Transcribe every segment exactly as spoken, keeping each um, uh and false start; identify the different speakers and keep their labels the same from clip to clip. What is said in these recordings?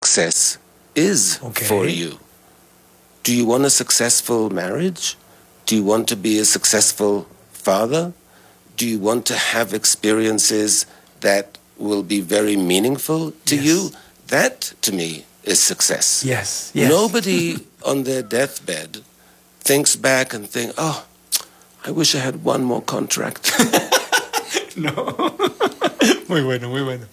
Speaker 1: success is
Speaker 2: okay.
Speaker 1: for you. Do you want a successful marriage? Do you want to be a successful father? Do you want to have experiences that will be very meaningful to
Speaker 2: yes.
Speaker 1: you? That, to me, is success.
Speaker 2: Yes. yes.
Speaker 1: Nobody on their deathbed thinks back and think, oh, I wish I had one more contract.
Speaker 2: No. Muy bueno, muy bueno.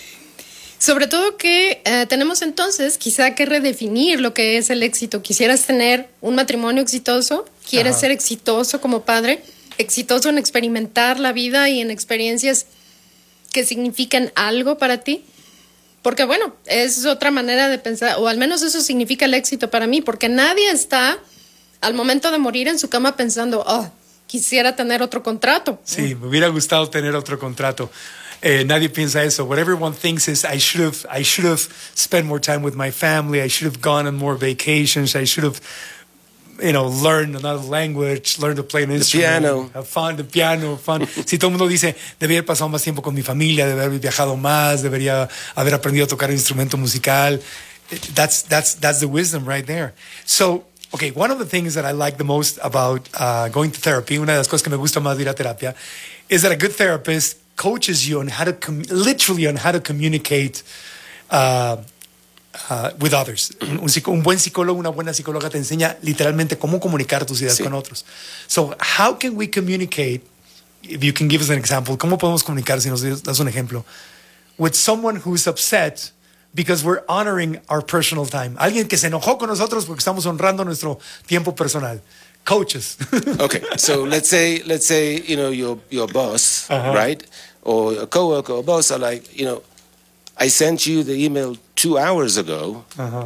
Speaker 3: Sobre todo que eh, tenemos entonces quizá que redefinir lo que es el éxito. Quisieras tener un matrimonio exitoso, quieres Ajá. ser exitoso como padre, exitoso en experimentar la vida y en experiencias que significan algo para ti. Porque bueno, es otra manera de pensar, o al menos eso significa el éxito para mí, porque nadie está al momento de morir en su cama pensando, oh, quisiera tener otro contrato.
Speaker 2: Sí, me hubiera gustado tener otro contrato. Eh, nadie piensa eso. What everyone thinks is, I should have, I should have spent more time with my family. I should have gone on more vacations. I should have, you know, learned another language, learned to play an instrument.
Speaker 1: The piano.
Speaker 2: Have fun, the piano, fun. Si todo el mundo dice, debería haber pasado más tiempo con mi familia, debería haber viajado más, debería haber aprendido a tocar un instrumento musical. That's, that's, that's the wisdom right there. So, okay, one of the things that I like the most about uh, going to therapy, una de las cosas que me gusta más de ir a terapia, is that a good therapist coaches you on how to, com- literally on how to communicate uh, uh, with others. Un, un buen psicólogo, una buena psicóloga te enseña literalmente cómo comunicar tus ideas sí. con otros. So, how can we communicate, if you can give us an example, cómo podemos comunicar, si nos das un ejemplo, with someone who's upset because we're honoring our personal time? Alguien que se enojó con nosotros porque estamos honrando nuestro tiempo personal. Coaches.
Speaker 1: Okay, so let's say let's say you know your your boss,
Speaker 2: uh-huh.
Speaker 1: right, or a coworker or boss are like, you know, I sent you the email two hours ago.
Speaker 2: Uh-huh.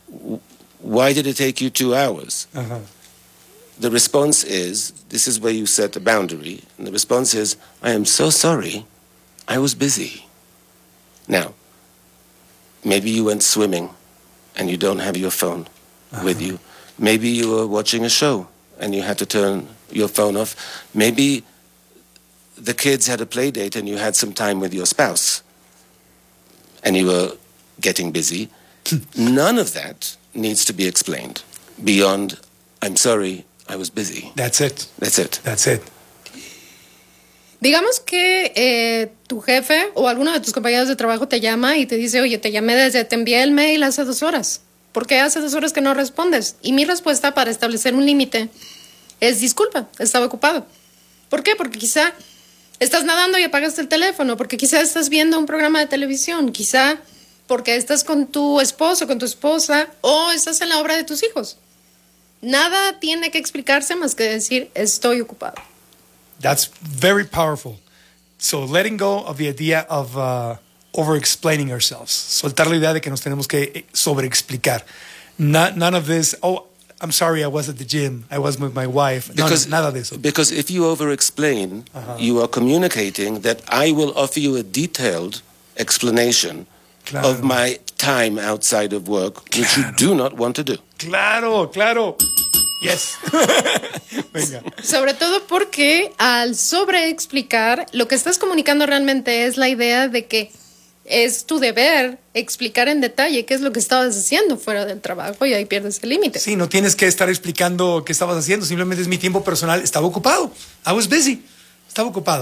Speaker 1: Why did it take you two hours?
Speaker 2: Uh-huh.
Speaker 1: The response is, this is where you set a boundary, and the response is, I am so sorry, I was busy. Now, maybe you went swimming, and you don't have your phone uh-huh. with you. Maybe you were watching a show and you had to turn your phone off. Maybe the kids had a play date and you had some time with your spouse and you were getting busy. None of that needs to be explained beyond, I'm sorry, I was busy.
Speaker 2: That's it.
Speaker 1: That's it.
Speaker 2: That's it.
Speaker 3: Digamos que eh, tu jefe o alguno de tus compañeros de trabajo te llama y te dice, oye, te llamé desde, te envié el mail hace dos horas. ¿Por qué hace dos horas que no respondes? Y mi respuesta para establecer un límite es, disculpa, estaba ocupado. ¿Por qué? Porque quizá estás nadando y apagaste el teléfono, porque quizá estás viendo un programa de televisión, quizá porque estás con tu esposo, con tu esposa, o estás en la obra de tus hijos. Nada tiene que explicarse más que decir, estoy ocupado.
Speaker 2: That's very powerful. So letting go of the idea of uh, over-explaining ourselves. Soltar la idea de que nos tenemos que sobre-explicar. Not, none of this, oh, I'm sorry, I was at the gym. I was with my wife.
Speaker 1: Because,
Speaker 2: no, nada de eso.
Speaker 1: Because if you over-explain, uh-huh. you are communicating that I will offer you a detailed explanation claro. of my time outside of work, claro. which you do not want to do.
Speaker 2: Claro, claro. Yes. Venga.
Speaker 3: Sobre todo porque al sobreexplicar, lo que estás comunicando realmente es la idea de que es tu deber explicar en detalle qué es lo que estabas haciendo fuera del trabajo y ahí pierdes el límite.
Speaker 2: Sí, no tienes que estar explicando qué estabas haciendo, simplemente es mi tiempo personal. Estaba ocupado. I was busy. Estaba ocupado.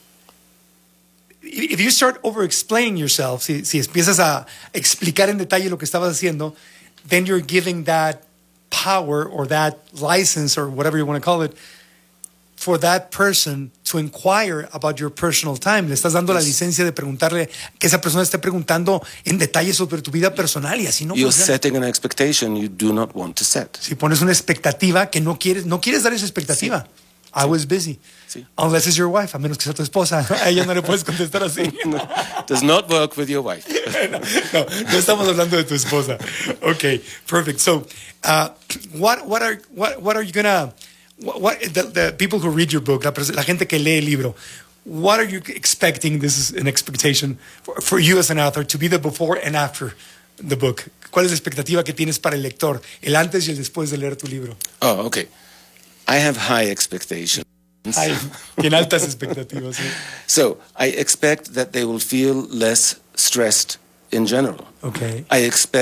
Speaker 2: If you start over-explaining yourself, si, si empiezas a explicar en detalle lo que estabas haciendo, then you're giving that power or that license or whatever you want to call it for that person to inquire about your personal time. Le estás dando yes. la licencia de preguntarle, que esa persona esté preguntando en detalle sobre tu vida personal y así no
Speaker 1: You're
Speaker 2: funciona.
Speaker 1: setting an expectation you do not want to set.
Speaker 2: Si pones una expectativa que no quieres, no quieres dar esa expectativa. Sí. I was busy.
Speaker 1: Sí.
Speaker 2: Unless it's your wife, a menos que sea tu esposa. A ella no le puedes contestar así.
Speaker 1: No, does not work with your wife.
Speaker 2: no, no, no estamos hablando de tu esposa. Okay, perfect. So, uh, what what are what what are you gonna what, what the, the people who read your book, la, la gente que lee el libro, what are you expecting? This is an expectation for, for you as an author to be the before and after the book. ¿Cuál es la expectativa que tienes para el lector, el antes y el después de leer tu libro?
Speaker 1: Oh, okay. I have high expectations.
Speaker 2: Hay en altas expectativas. ¿Sí?
Speaker 1: So I expect that they will feel less stressed in general.
Speaker 2: Okay.
Speaker 1: I expect